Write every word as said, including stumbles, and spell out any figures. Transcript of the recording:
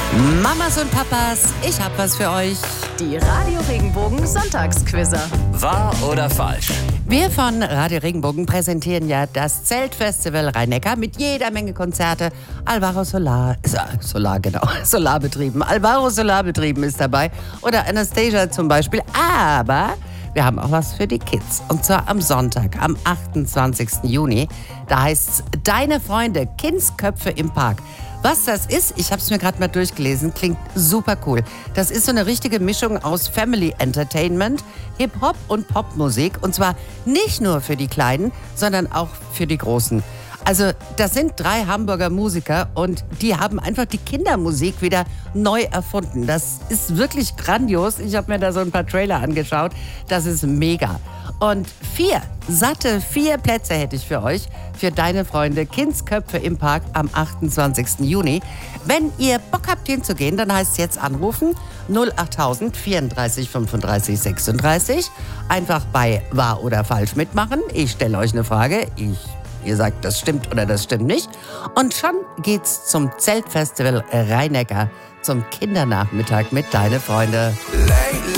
Mamas und Papas, ich hab was für euch. Die Radio Regenbogen Sonntagsquizzer. Wahr oder falsch? Wir von Radio Regenbogen präsentieren ja das Zeltfestival Rhein-Neckar mit jeder Menge Konzerte. Alvaro Solar, Solar genau, Solarbetrieben. Alvaro Solarbetrieben ist dabei oder Anastasia zum Beispiel. Aber wir haben auch was für die Kids. Und zwar am Sonntag, am achtundzwanzigsten Juni. Da heißt's Deine Freunde, Kindsköpfe im Park. Was das ist, ich habe es mir gerade mal durchgelesen, klingt super cool. Das ist so eine richtige Mischung aus Family Entertainment, Hip-Hop und Popmusik. Und zwar nicht nur für die Kleinen, sondern auch für die Großen. Also das sind drei Hamburger Musiker und die haben einfach die Kindermusik wieder neu erfunden. Das ist wirklich grandios. Ich habe mir da so ein paar Trailer angeschaut. Das ist mega. Und vier, satte vier Plätze hätte ich für euch, für Deine Freunde, Kindsköpfe im Park am achtundzwanzigsten Juni. Wenn ihr Bock habt, hinzugehen, dann heißt es jetzt anrufen null achttausend vierunddreißig fünfunddreißig sechsunddreißig. Einfach bei Wahr oder Falsch mitmachen. Ich stelle euch eine Frage. Ich, ihr sagt, das stimmt oder das stimmt nicht. Und schon geht's zum Zeltfestival Rhein-Neckar, zum Kindernachmittag mit Deine Freunde. Lately